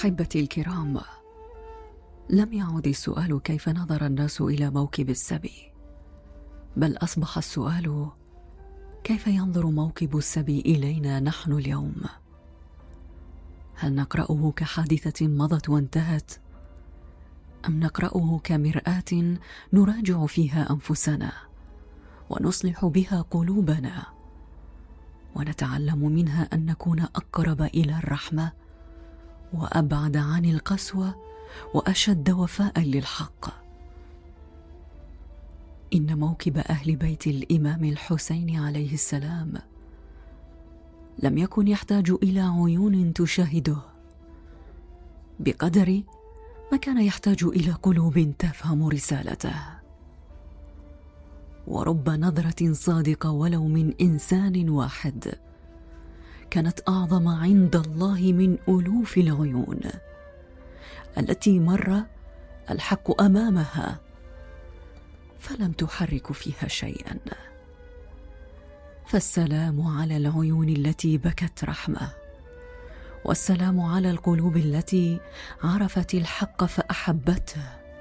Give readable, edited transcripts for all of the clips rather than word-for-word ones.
أحبتي الكرام، لم يعد السؤال كيف نظر الناس إلى موكب السبي، بل أصبح السؤال كيف ينظر موكب السبي إلينا نحن اليوم؟ هل نقرأه كحادثة مضت وانتهت، أم نقرأه كمرآة نراجع فيها أنفسنا ونصلح بها قلوبنا ونتعلم منها أن نكون أقرب إلى الرحمة وأبعد عن القسوة وأشد وفاء للحق؟ إن موكب أهل بيت الإمام الحسين عليه السلام لم يكن يحتاج إلى عيون تشاهده بقدر ما كان يحتاج إلى قلوب تفهم رسالته. ورب نظرة صادقة ولو من إنسان واحد كانت أعظم عند الله من ألوف العيون التي مر الحق أمامها فلم تحرك فيها شيئا. فالسلام على العيون التي بكت رحمة، والسلام على القلوب التي عرفت الحق فأحبته،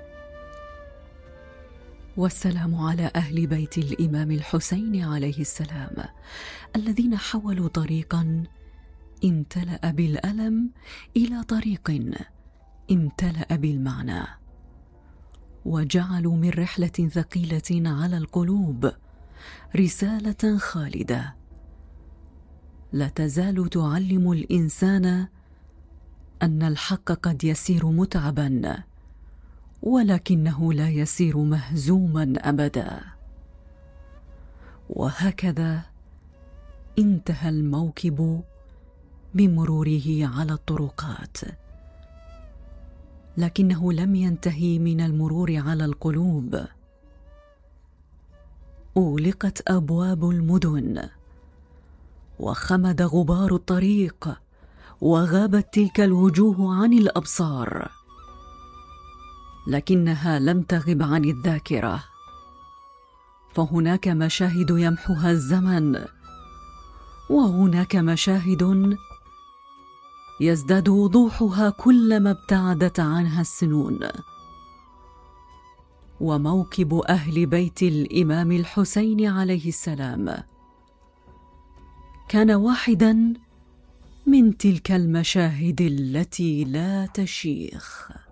والسلام على أهل بيت الإمام الحسين عليه السلام الذين حولوا طريقا امتلأ بالألم إلى طريق امتلأ بالمعنى، وجعلوا من رحلة ثقيلة على القلوب رسالة خالدة لا تزال تعلم الإنسان أن الحق قد يسير متعبا ولكنه لا يسير مهزوما أبدا. وهكذا انتهى الموكب بمروره على الطرقات، لكنه لم ينتهي من المرور على القلوب. أغلقت أبواب المدن وخمد غبار الطريق وغابت تلك الوجوه عن الأبصار، لكنها لم تغب عن الذاكرة، فهناك مشاهد يمحوها الزمن، وهناك مشاهد يزداد وضوحها كلما ابتعدت عنها السنون. وموكب أهل بيت الإمام الحسين عليه السلام كان واحدا من تلك المشاهد التي لا تشيخ.